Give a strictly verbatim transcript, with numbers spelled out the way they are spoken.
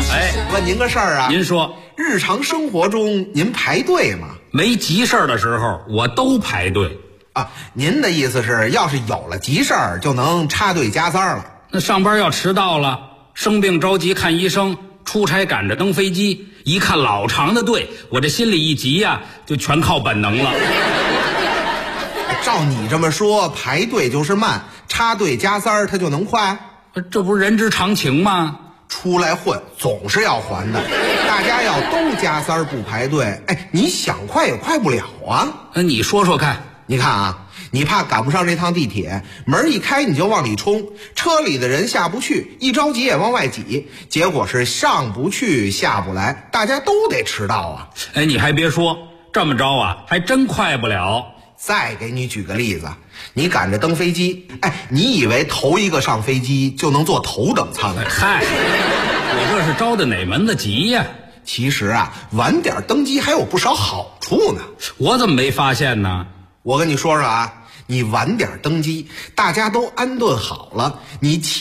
哎， 问您个事儿啊， 您说， 日常生活中您排队吗？ 没急事儿的时候我都排队啊，您的意思是，要是有了急事儿，就能插队加塞了？ 那上班要迟到了，生病着急看医生，出差赶着登飞机，一看老长的队，我这心里一急呀、啊，就全靠本能了。 照你这么说，排队就是慢，插队加塞儿它就能快？ 这不是人之常情吗？ 出来混总是要还的，大家要都加塞儿不排队，哎，你想快也快不了啊。 那你说说看。 你看啊，你怕赶不上这趟地铁，门一开你就往里冲，车里的人下不去，一着急也往外挤，结果是上不去下不来，大家都得迟到啊。 哎，你还别说，这么着啊还真快不了。 再给你举个例子，你赶着登飞机，哎，你以为头一个上飞机就能坐头等舱？ 嗨，我这是着的哪门子急呀？ 其实啊，晚点登机还有不少好处呢。 我怎么没发现呢？ 我跟你说说啊，你晚点登机，大家都安顿好了，你